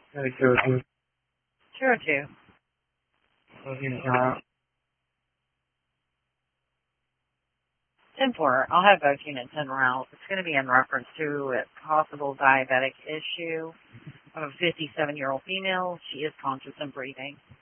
202. 202. Okay, 10-4. I'll have both units en route. It's going to be in reference to a possible diabetic issue of a 57-year-old female. She is conscious and breathing.